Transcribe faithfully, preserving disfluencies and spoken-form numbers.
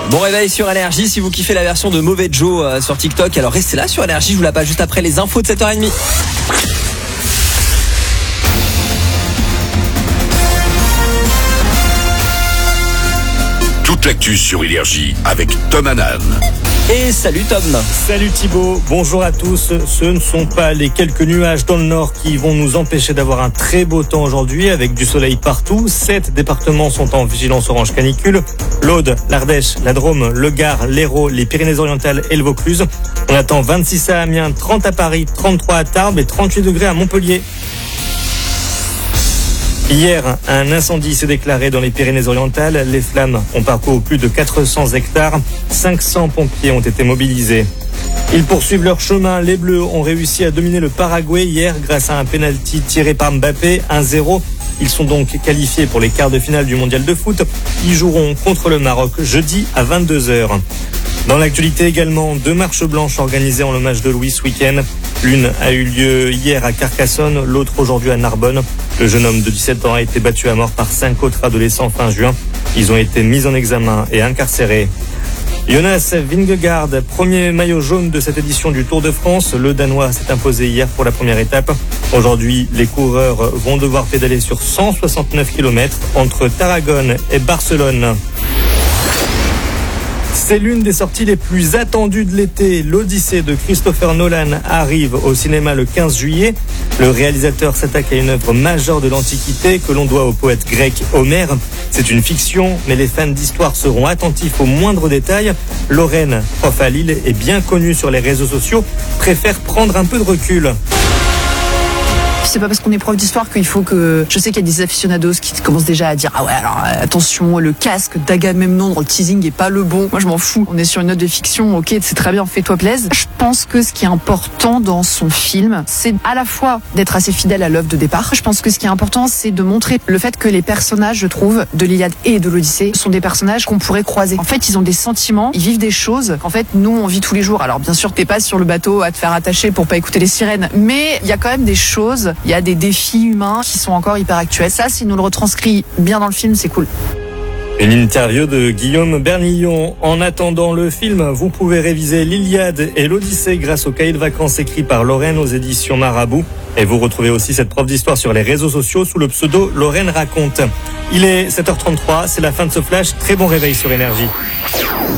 Bon réveil sur Énergie, si vous kiffez la version de Mauvais Joe euh, sur TikTok, alors restez là sur Énergie, je vous la passe juste après les infos de sept heures trente. Toute l'actu sur Énergie avec Tom Hanan. Et salut Tom. Salut Thibaut, bonjour à tous. Ce ne sont pas les quelques nuages dans le nord qui vont nous empêcher d'avoir un très beau temps aujourd'hui avec du soleil partout. Sept départements sont en vigilance orange canicule. L'Aude, l'Ardèche, la Drôme, le Gard, l'Hérault, les Pyrénées-Orientales et le Vaucluse. On attend vingt-six à Amiens, trente à Paris, trente-trois à Tarbes et trente-huit degrés à Montpellier. Hier, un incendie s'est déclaré dans les Pyrénées-Orientales. Les flammes ont parcouru plus de quatre cents hectares. cinq cents pompiers ont été mobilisés. Ils poursuivent leur chemin. Les Bleus ont réussi à dominer le Paraguay hier grâce à un pénalty tiré par Mbappé, un zéro. Ils sont donc qualifiés pour les quarts de finale du mondial de foot. Ils joueront contre le Maroc jeudi à vingt-deux heures. Dans l'actualité également, deux marches blanches organisées en l'hommage de Louis ce week-end. L'une a eu lieu hier à Carcassonne, l'autre aujourd'hui à Narbonne. Le jeune homme de dix-sept ans a été battu à mort par cinq autres adolescents fin juin. Ils ont été mis en examen et incarcérés. Jonas Vingegaard, premier maillot jaune de cette édition du Tour de France. Le Danois s'est imposé hier pour la première étape. Aujourd'hui, les coureurs vont devoir pédaler sur cent soixante-neuf kilomètres entre Tarragone et Barcelone. C'est l'une des sorties les plus attendues de l'été. L'Odyssée de Christopher Nolan arrive au cinéma le quinze juillet. Le réalisateur s'attaque à une œuvre majeure de l'Antiquité que l'on doit au poète grec Homère. C'est une fiction, mais les fans d'histoire seront attentifs aux moindres détails. Lorraine, prof à Lille et bien connue sur les réseaux sociaux, préfère prendre un peu de recul. C'est pas parce qu'on est prof d'histoire qu'il faut que... Je sais qu'il y a des aficionados qui commencent déjà à dire « Ah ouais, alors attention, le casque d'Agamemnon dans le teasing est pas le bon. » Moi, je m'en fous. On est sur une note de fiction, ok, c'est très bien, fais-toi plaisir. Je pense que ce qui est important dans son film, c'est à la fois d'être assez fidèle à l'œuvre de départ. Je pense que ce qui est important, c'est de montrer le fait que les personnages, je trouve, de l'Iliade et de l'Odyssée, sont des personnages qu'on pourrait croiser. En fait, ils ont des sentiments, ils vivent des choses qu'en fait, nous, on vit tous les jours. Alors, bien sûr, t'es pas sur le bateau à te faire attacher pour pas écouter les sirènes, mais il y a quand même des choses, il y a des défis humains qui sont encore hyper actuels. Ça, s'il nous le retranscrit bien dans le film, c'est cool. Une interview de Guillaume Bernillon. En attendant le film, vous pouvez réviser l'Iliade et l'Odyssée grâce au cahier de vacances écrit par Lorraine aux éditions Marabout. Et vous retrouvez aussi cette prof d'histoire sur les réseaux sociaux sous le pseudo Lorraine Raconte. Il est sept heures trente-trois, c'est la fin de ce flash. Très bon réveil sur Énergie.